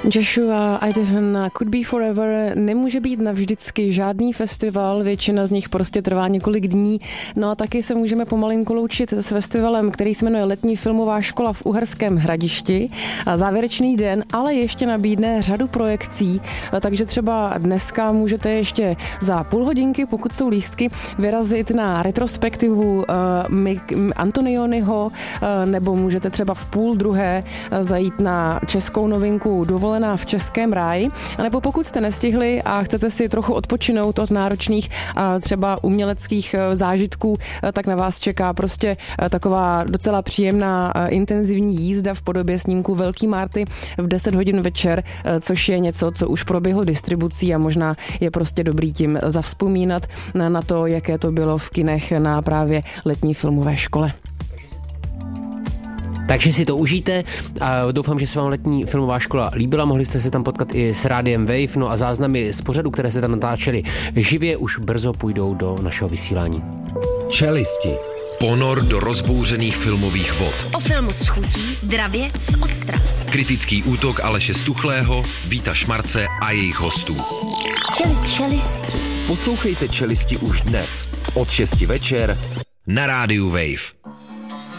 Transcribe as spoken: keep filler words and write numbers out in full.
Joshua Idaho Could Be Forever nemůže být navždycky žádný festival, většina z nich prostě trvá několik dní. No a taky se můžeme pomalinku loučit s festivalem, který se jmenuje Letní filmová škola v Uherském Hradišti. A závěrečný den, ale ještě nabídne řadu projekcí, takže třeba dneska můžete ještě za půl hodinky, pokud jsou lístky, vyrazit na retrospektivu uh, Antonioniho, uh, nebo můžete třeba v půl druhé uh, zajít na českou novinku Dovolená v Českém ráji, anebo pokud jste nestihli a chcete si trochu odpočinout od náročných a třeba uměleckých zážitků, tak na vás čeká prostě taková docela příjemná intenzivní jízda v podobě snímku Velký Marty v deset hodin večer, což je něco, co už proběhlo distribucí a možná je prostě dobrý tím zavzpomínat na, na to, jaké to bylo v kinech na právě Letní filmové škole. Takže si to užijte a doufám, že se vám Letní filmová škola líbila. Mohli jste se tam potkat i s Rádiem Wave, no a záznamy z pořadu, které se tam natáčely živě, už brzo půjdou do našeho vysílání. Čelisti. Ponor do rozbouřených filmových vod. O filmu s chutí, dravě z ostra. Kritický útok Aleše Stuchlého, Víta Šmarce a jejich hostů. Čelist, čelisti. Poslouchejte Čelisti už dnes od šesti večer na Rádiu Wave.